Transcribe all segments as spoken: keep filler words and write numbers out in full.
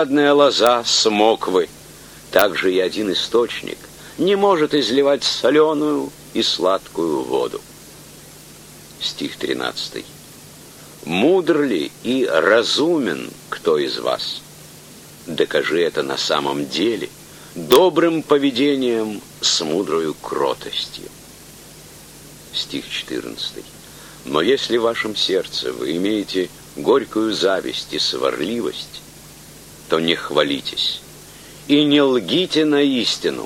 Одна лоза смоквы, также и один источник, не может изливать соленую и сладкую воду. Стих тринадцатый. Мудр ли и разумен кто из вас? Докажи это на самом деле добрым поведением с мудрою кротостью. Стих четырнадцатый. Но если в вашем сердце вы имеете горькую зависть и сварливость, то не хвалитесь и не лгите на истину.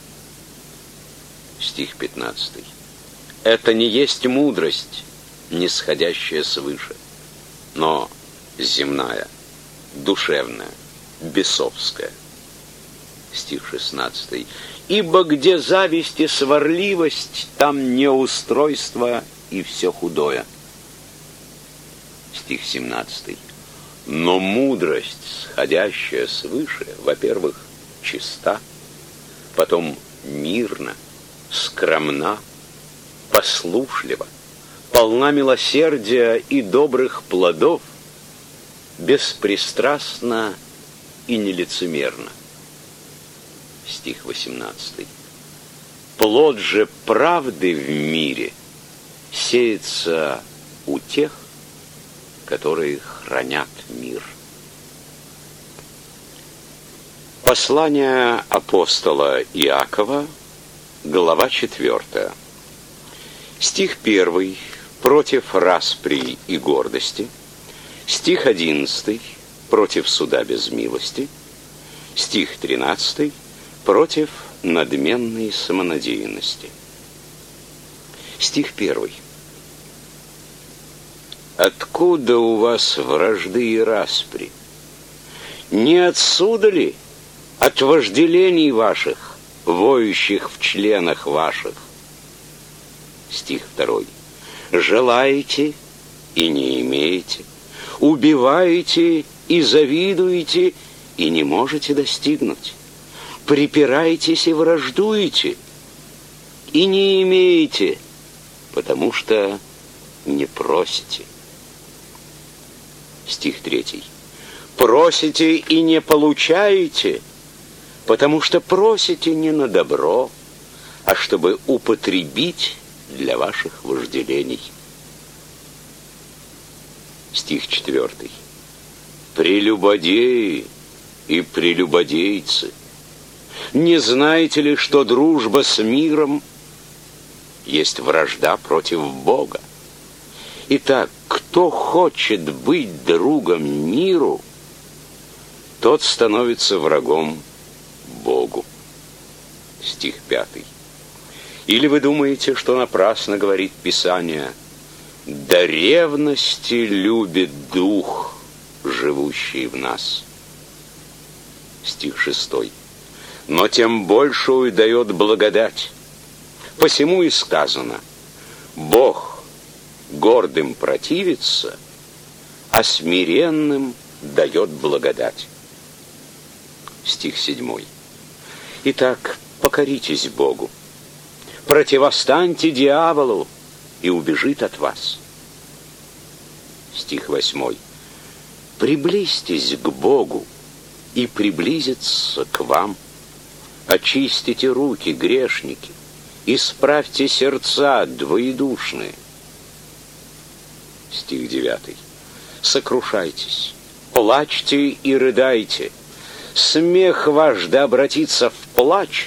Стих пятнадцатый. Это не есть мудрость, нисходящая свыше, но земная, душевная, бесовская. Стих шестнадцатый. Ибо где зависть и сварливость, там неустройство и все худое. Стих семнадцатый. Но мудрость, сходящая свыше, во-первых, чиста, потом мирна, скромна, послушлива, полна милосердия и добрых плодов, беспристрастна и нелицемерна. Стих восемнадцатый. Плод же правды в мире сеется у тех, которые хранят мир. Послание апостола Иакова, глава четвертая. Стих первый. Против распри и гордости. Стих одиннадцатый. Против суда без милости. Стих тринадцатый. Против надменной самонадеянности. Стих первый. Откуда у вас вражды и распри? Не отсюда ли от вожделений ваших, воющих в членах ваших? Стих второй. Желаете и не имеете, убиваете и завидуете и не можете достигнуть, припираетесь и враждуете и не имеете, потому что не просите. Стих третий. Просите и не получаете, потому что просите не на добро, а чтобы употребить для ваших вожделений. Стих четвертый. Прелюбодеи и прелюбодейцы, не знаете ли, что дружба с миром есть вражда против Бога? Итак, кто хочет быть другом миру, тот становится врагом Богу. Стих пятый. Или вы думаете, что напрасно говорит Писание: до ревности любит Дух, живущий в нас. Стих шестой. Но тем большую дает благодать. Посему и сказано: Бог гордым противится, а смиренным дает благодать. Стих седьмой. Итак, покоритесь Богу, противостаньте дьяволу, и убежит от вас. Стих восьмой. Приблизьтесь к Богу, и приблизится к вам. Очистите руки, грешники, исправьте сердца двоедушные. Стих девятый. Сокрушайтесь, плачьте и рыдайте. Смех ваш да обратится в плач,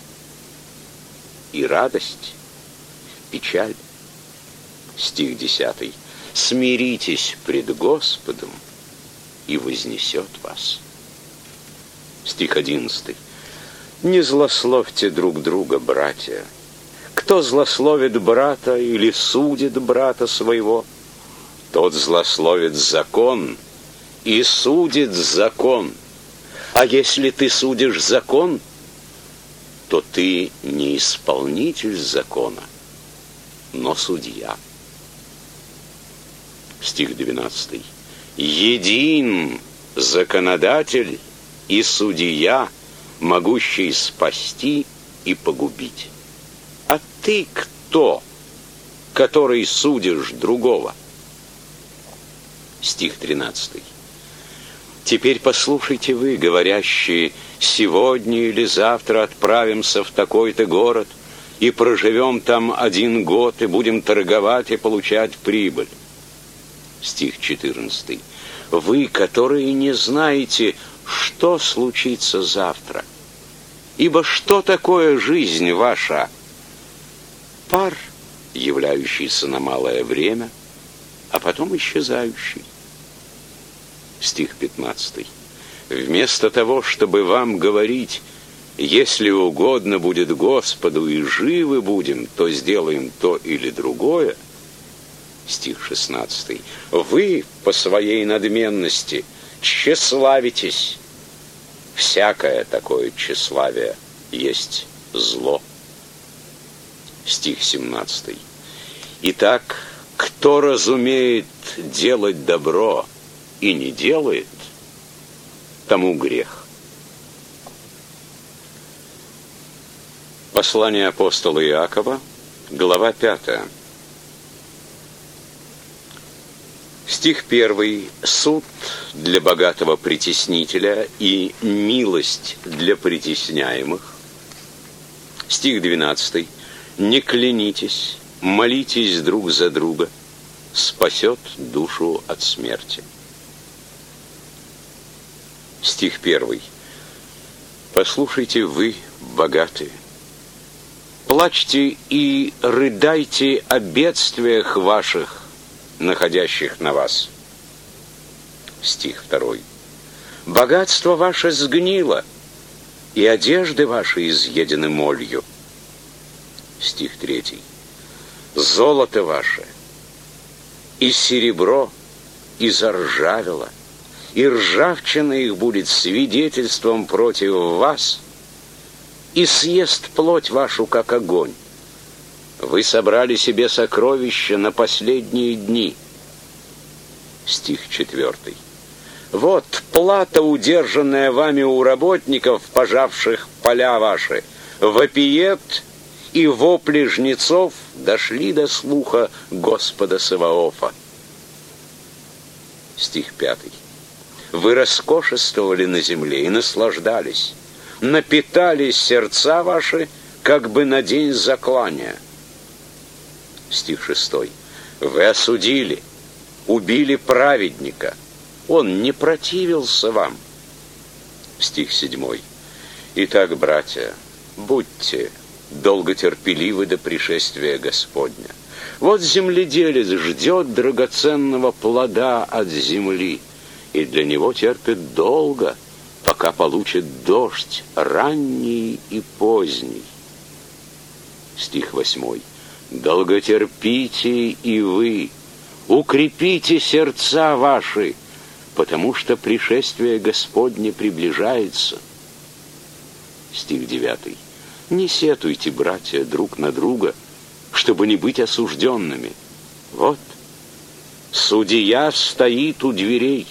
и радость в печаль. Стих десятый. Смиритесь пред Господом, и вознесет вас. Стих одиннадцатый. Не злословьте друг друга, братья. Кто злословит брата или судит брата своего, тот злословит закон и судит закон. А если ты судишь закон, то ты не исполнитель закона, но судья. Стих двенадцатый. Един законодатель и судья, могущий спасти и погубить. А ты кто, который судишь другого? Стих тринадцатый. Теперь послушайте вы, говорящие: сегодня или завтра отправимся в такой-то город и проживем там один год, и будем торговать и получать прибыль. Стих четырнадцатый. Вы, которые не знаете, что случится завтра, ибо что такое жизнь ваша? Пар, являющийся на малое время, а потом исчезающий. Стих пятнадцатый. Вместо того, чтобы вам говорить: если угодно будет Господу и живы будем, то сделаем то или другое. Стих шестнадцатый. Вы по своей надменности тщеславитесь. Всякое такое тщеславие есть зло. Стих семнадцатый. Итак, кто разумеет делать добро и не делает, тому грех. Послание апостола Иакова, глава пятая. Стих первый. Суд для богатого притеснителя и милость для притесняемых. Стих двенадцатый. Не клянитесь, молитесь друг за друга, спасет душу от смерти. Стих первый. Послушайте вы, богатые, плачьте и рыдайте о бедствиях ваших, находящих на вас. Стих второй. Богатство ваше сгнило, и одежды ваши изъедены молью. Стих третий. Золото ваше и серебро изоржавело, и ржавчина их будет свидетельством против вас, и съест плоть вашу, как огонь. Вы собрали себе сокровища на последние дни. Стих четвертый. Вот плата, удержанная вами у работников, пожавших поля ваши, вопиет, и вопли жнецов дошли до слуха Господа Саваофа. Стих пятый. Вы роскошествовали на земле и наслаждались, напитались сердца ваши, как бы на день заклания. Стих шестой. Вы осудили, убили праведника, он не противился вам. Стих седьмой. Итак, братья, будьте долготерпеливы до пришествия Господня. Вот земледелец ждет драгоценного плода от земли, и для него терпит долго, пока получит дождь ранний и поздний. Стих восьмой. Долготерпите и вы, укрепите сердца ваши, потому что пришествие Господне приближается. Стих девятый. Не сетуйте, братья, друг на друга, чтобы не быть осужденными. Вот, судья стоит у дверей.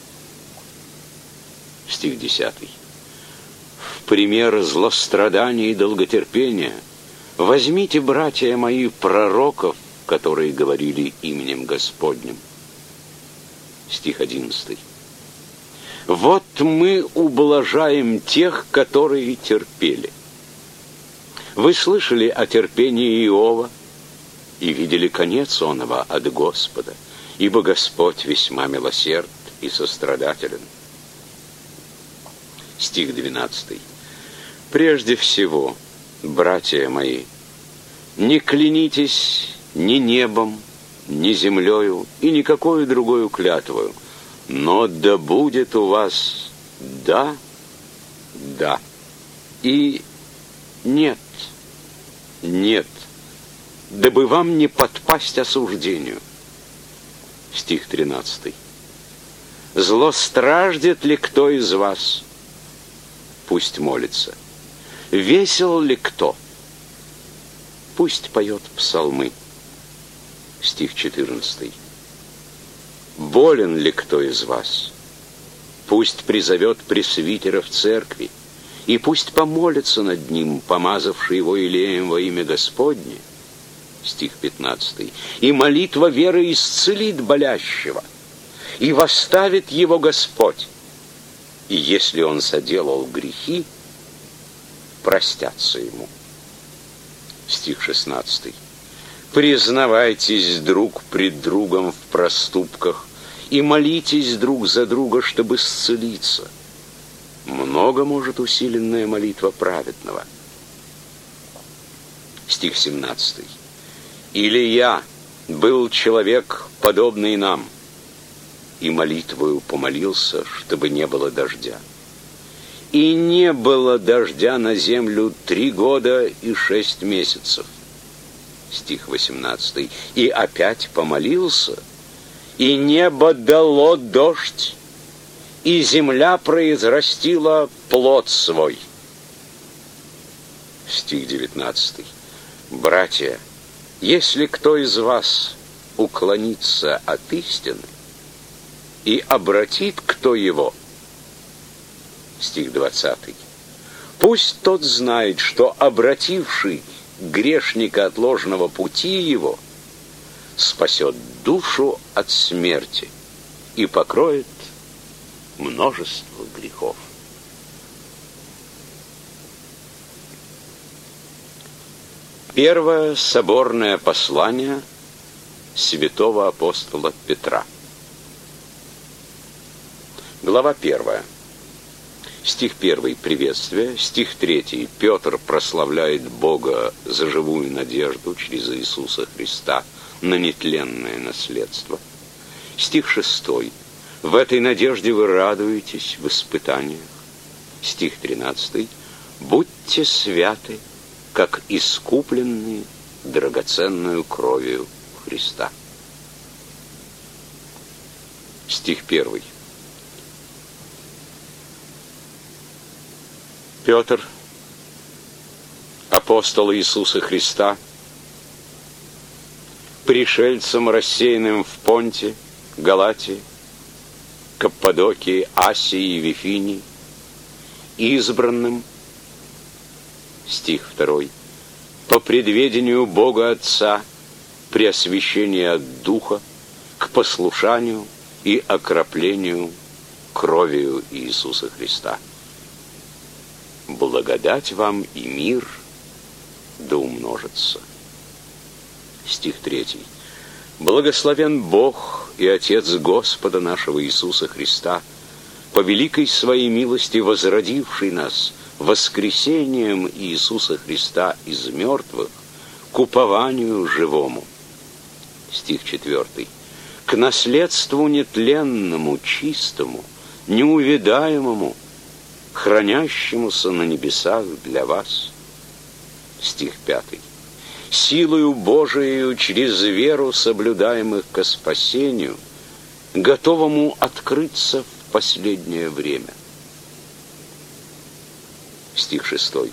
Стих десятый. В пример злострадания и долготерпения возьмите, братья мои, пророков, которые говорили именем Господним. Стих одиннадцатый. Вот мы ублажаем тех, которые терпели. Вы слышали о терпении Иова и видели конец оного от Господа, ибо Господь весьма милосерд и сострадателен. Стих двенадцатый. Прежде всего, братья мои, не клянитесь ни небом, ни землею и никакой другой клятвою, но да будет у вас да, да, и нет, нет, дабы вам не подпасть осуждению. Стих тринадцатый. Зло страждет ли кто из вас? Пусть молится. Весел ли кто? Пусть поет псалмы. Стих четырнадцатый. Болен ли кто из вас? Пусть призовет пресвитера в церкви, и пусть помолится над ним, помазавший его елеем во имя Господне. Стих пятнадцатый. И молитва веры исцелит болящего, и восставит его Господь. и если он соделал грехи, простятся ему. Стих шестнадцатый. Признавайтесь друг пред другом в проступках и молитесь друг за друга, чтобы исцелиться. Много может усиленная молитва праведного. Стих семнадцатый. Или я был человек, подобный нам, и молитвою помолился, чтобы не было дождя. И не было дождя на землю три года и шесть месяцев. Стих восемнадцатый. И опять помолился, и небо дало дождь, и земля произрастила плод свой. Стих девятнадцатый. Братья, если кто из вас уклонится от истины, и обратит кто его, стих двадцатый, пусть тот знает, что обративший грешника от ложного пути его спасет душу от смерти и покроет множество грехов. Первое соборное послание святого апостола Петра. Глава первая. Стих первый – приветствие. Стих третий – Петр прославляет Бога за живую надежду через Иисуса Христа на нетленное наследство. Стих шестой – в этой надежде вы радуетесь в испытаниях. Стих тринадцатый – будьте святы, как искупленные драгоценную кровью Христа. Стих первый. Петр, апостол Иисуса Христа, пришельцем, рассеянным в Понте, Галатии, Каппадокии, Асии и Вифинии, избранным, стих второй, по предведению Бога Отца при освящении от Духа к послушанию и окроплению кровью Иисуса Христа. Благодать вам и мир да умножится. Стих третий. Благословен Бог и Отец Господа нашего Иисуса Христа, по великой своей милости возродивший нас воскресением Иисуса Христа из мертвых к упованию живому. Стих четвертый. К наследству нетленному, чистому, неувядаемому, хранящемуся на небесах для вас. Стих пятый. Силою Божией через веру соблюдаемых ко спасению, готовому открыться в последнее время. Стих шестой.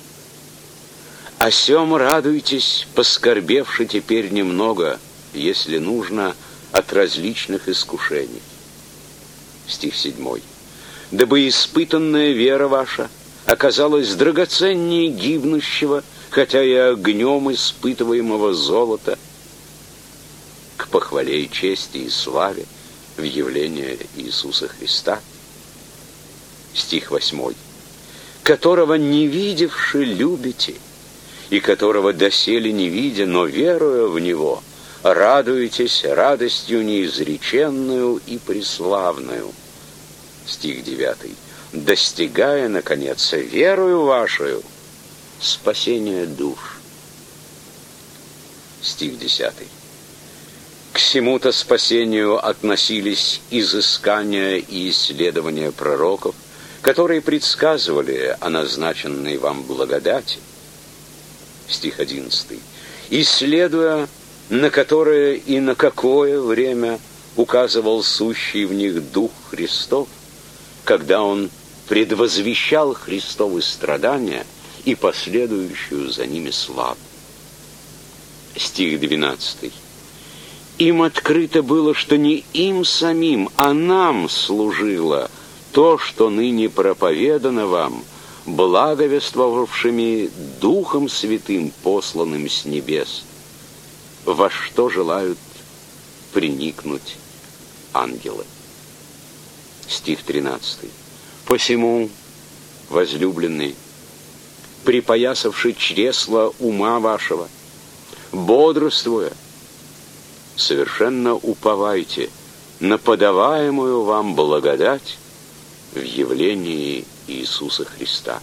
О сем радуйтесь, поскорбевши теперь немного, если нужно, от различных искушений. Стих седьмой. Дабы испытанная вера ваша оказалась драгоценнее гибнущего, хотя и огнем испытываемого золота, к похвале и чести и славе в явлении Иисуса Христа. Стих восьмой. Которого не видевши любите, и которого доселе не видя, но веруя в Него, радуетесь радостью неизреченную и преславную. Стих девятый. Достигая, наконец, верою вашою спасения душ. Стих десятый. К сему-то спасению относились изыскания и исследования пророков, которые предсказывали о назначенной вам благодати. Стих одиннадцатый. Исследуя, на которое и на какое время указывал сущий в них Дух Христов, когда Он предвозвещал Христовы страдания и последующую за ними славу. Стих двенадцатый. Им открыто было, что не им самим, а нам служило то, что ныне проповедано вам, благовествовавшими Духом Святым, посланным с небес, во что желают приникнуть ангелы. Стих тринадцатый. Посему, возлюбленные, припоясавши чресла ума вашего, бодрствуя, совершенно уповайте на подаваемую вам благодать в явлении Иисуса Христа.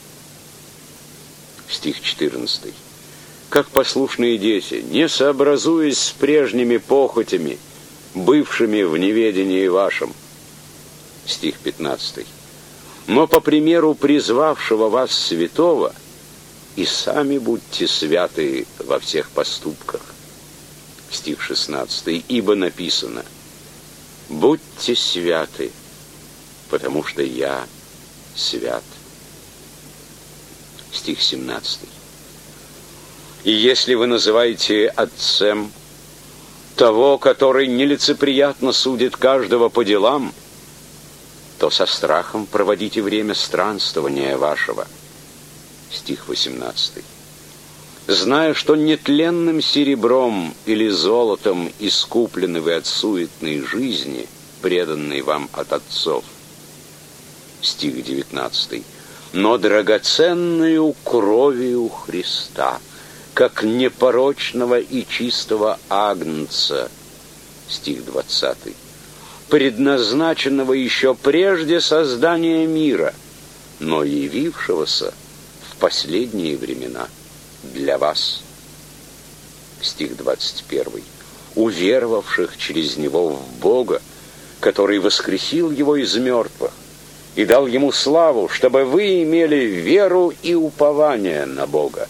Стих четырнадцатый. Как послушные дети, не сообразуясь с прежними похотями, бывшими в неведении вашем. Стих пятнадцатый. Но по примеру призвавшего вас святого, и сами будьте святы во всех поступках. Стих шестнадцатый. Ибо написано: будьте святы, потому что я свят. Стих семнадцатый. И если вы называете отцем того, который нелицеприятно судит каждого по делам, то со страхом проводите время странствования вашего. Стих восемнадцатый. Зная, что нетленным серебром или золотом искуплены вы от суетной жизни, преданной вам от отцов. Стих девятнадцатый. Но драгоценную кровью Христа, как непорочного и чистого агнца. Стих двадцатый. Предназначенного еще прежде создания мира, но явившегося в последние времена для вас. Стих двадцать первый. Уверовавших через Него в Бога, который воскресил Его из мертвых и дал Ему славу, чтобы вы имели веру и упование на Бога.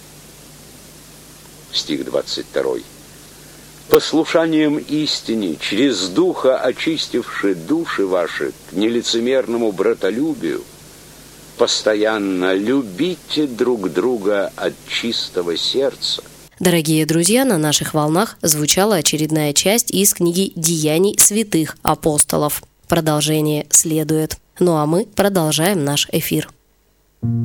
Стих двадцать второй. Послушанием истине, через Духа очистивши души ваши к нелицемерному братолюбию, постоянно любите друг друга от чистого сердца. Дорогие друзья, на наших волнах звучала очередная часть из книги «Деяний святых апостолов». Продолжение следует. Ну а мы продолжаем наш эфир.